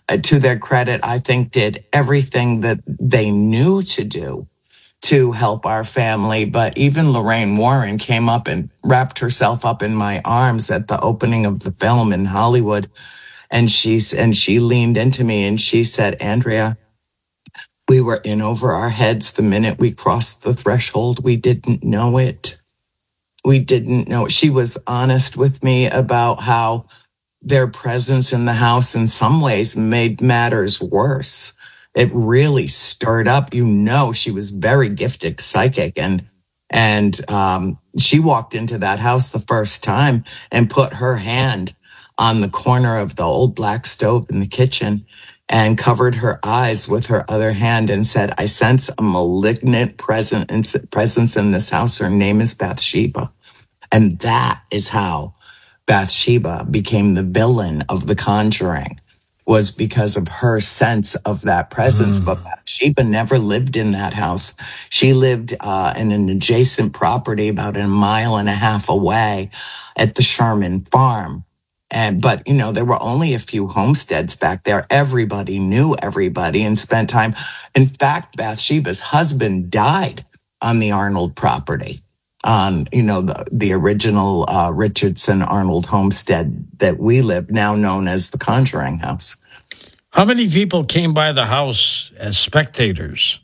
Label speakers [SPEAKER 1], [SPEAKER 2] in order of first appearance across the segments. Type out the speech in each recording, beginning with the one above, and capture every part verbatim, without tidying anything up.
[SPEAKER 1] uh, to their credit, I think did everything that they knew to do to help our family. But even Lorraine Warren came up and wrapped herself up in my arms at the opening of the film in Hollywood. And she's, and she leaned into me and she said, Andrea, we were in over our heads the minute we crossed the threshold. We didn't know it. We didn't know it. She was honest with me about how their presence in the house in some ways made matters worse. It really stirred up, you know, she was very gifted psychic, and and um, she walked into that house the first time and put her hand on the corner of the old black stove in the kitchen and covered her eyes with her other hand and said, I sense a malignant presence presence in this house. Her name is Bathsheba. And that is how Bathsheba became the villain of The Conjuring, was because of her sense of that presence. Mm. But Bathsheba never lived in that house. She lived uh, in an adjacent property about a mile and a half away at the Sherman Farm. And, but, you know, there were only a few homesteads back there. Everybody knew everybody and spent time. In fact, Bathsheba's husband died on the Arnold property. On, you know, the, the original uh, Richardson Arnold homestead that we live, now known as the Conjuring House.
[SPEAKER 2] How many people came by the house as spectators?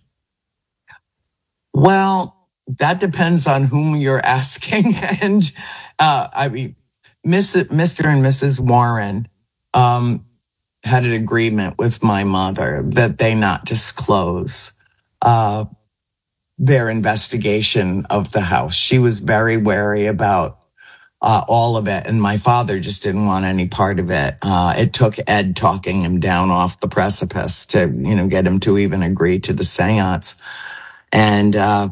[SPEAKER 1] Well, that depends on whom you're asking. And uh, I mean, Mister and Missus Warren um, had an agreement with my mother that they not disclose uh their investigation of the house. She was very wary about uh, all of it, and my father just didn't want any part of it. Uh, it took Ed talking him down off the precipice to, you know, get him to even agree to the seance. And uh,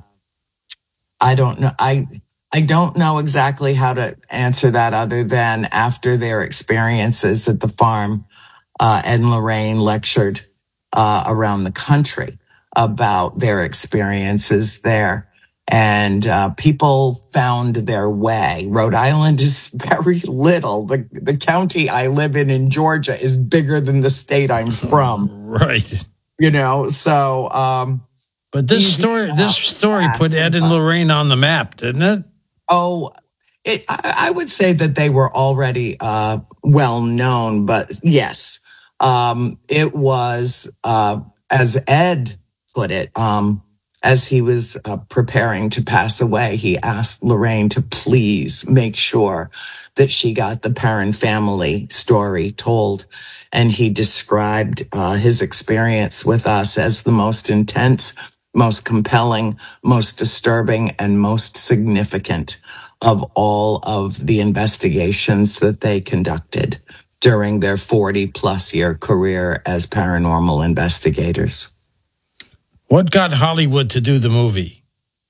[SPEAKER 1] I don't know. I I don't know exactly how to answer that other than after their experiences at the farm, uh, Ed and Lorraine lectured uh, around the country about their experiences there. And uh, people found their way. Rhode Island is very little. The, the county I live in in Georgia is bigger than the state I'm from.
[SPEAKER 2] Right.
[SPEAKER 1] You know, so... Um,
[SPEAKER 2] but this story this story put Ed and Lorraine on the map, didn't it?
[SPEAKER 1] Oh, it, I, I would say that they were already uh, well known, but yes, um, it was, uh, as Ed put it, um, as he was uh, preparing to pass away, he asked Lorraine to please make sure that she got the Perron family story told. And he described uh, his experience with us as the most intense, most compelling, most disturbing, and most significant of all of the investigations that they conducted during their forty plus year career as paranormal investigators.
[SPEAKER 2] What got Hollywood to do the movie?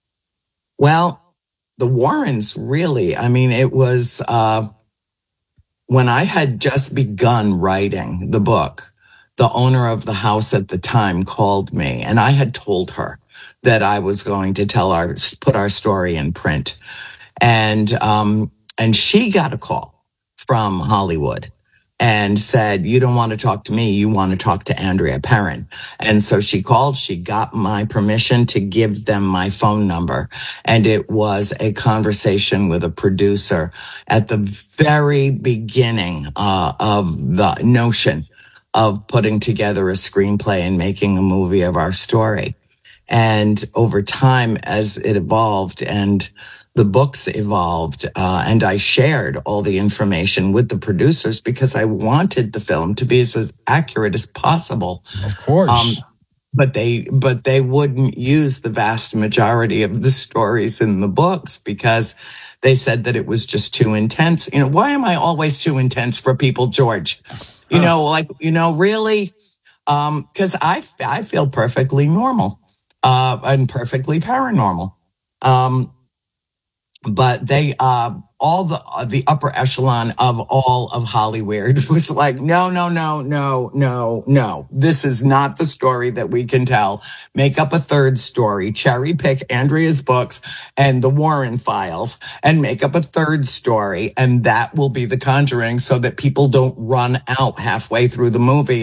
[SPEAKER 1] Well, the Warrens, really. I mean, it was uh, when I had just begun writing the book, the owner of the house at the time called me, and I had told her that I was going to tell our, put our story in print. And, um, and she got a call from Hollywood and said, you don't want to talk to me, you want to talk to Andrea Perron. And so she called, she got my permission to give them my phone number. And it was a conversation with a producer at the very beginning uh, of the notion of putting together a screenplay and making a movie of our story. And over time, as it evolved and the books evolved, uh, and I shared all the information with the producers because I wanted the film to be as, as accurate as possible.
[SPEAKER 2] Of course. Um,
[SPEAKER 1] but they, but they wouldn't use the vast majority of the stories in the books because they said that it was just too intense. You know, why am I always too intense for people, George? You huh. know, like, you know, really? Um, cause I, I feel perfectly normal, uh, and perfectly paranormal. Um, But they, uh, all the, uh, the upper echelon of all of Hollywood was like, no, no, no, no, no, no. This is not the story that we can tell. Make up a third story, cherry pick Andrea's books and the Warren files and make up a third story. And that will be The Conjuring so that people don't run out halfway through the movie